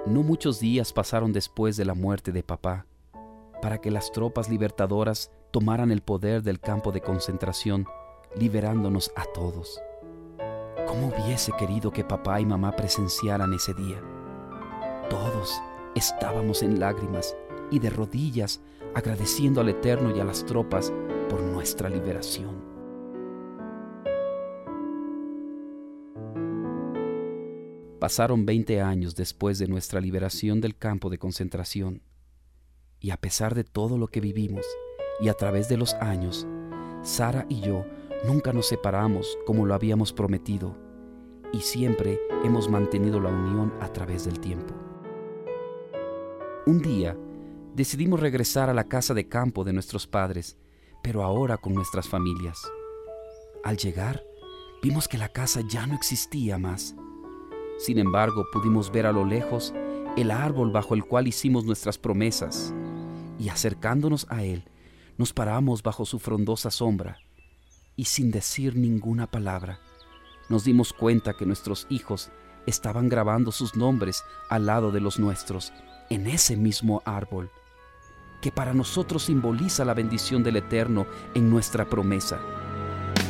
No muchos días pasaron después de la muerte de papá para que las tropas libertadoras tomaran el poder del campo de concentración, liberándonos a todos. ¿Cómo hubiese querido que papá y mamá presenciaran ese día? Todos estábamos en lágrimas y de rodillas agradeciendo al Eterno y a las tropas por nuestra liberación. Pasaron 20 años después de nuestra liberación del campo de concentración, y a pesar de todo lo que vivimos y a través de los años, Sara y yo nunca nos separamos como lo habíamos prometido, y siempre hemos mantenido la unión a través del tiempo. Un día decidimos regresar a la casa de campo de nuestros padres, pero ahora con nuestras familias. Al llegar, vimos que la casa ya no existía más. Sin embargo, pudimos ver a lo lejos el árbol bajo el cual hicimos nuestras promesas, y acercándonos a él, nos paramos bajo su frondosa sombra, y sin decir ninguna palabra, nos dimos cuenta que nuestros hijos estaban grabando sus nombres al lado de los nuestros, en ese mismo árbol, que para nosotros simboliza la bendición del Eterno en nuestra promesa.